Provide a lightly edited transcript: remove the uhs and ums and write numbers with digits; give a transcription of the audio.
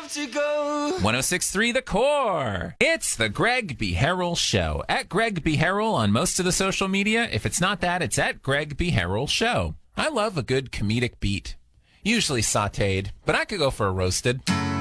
to go. 106.3 The Core. It's the Greg B. Harrell Show. At Greg B. Harrell on most of the social media. If it's not that, it's at Greg B. Harrell Show. I love a good comedic beat. Usually sauteed, but I could go for a roasted.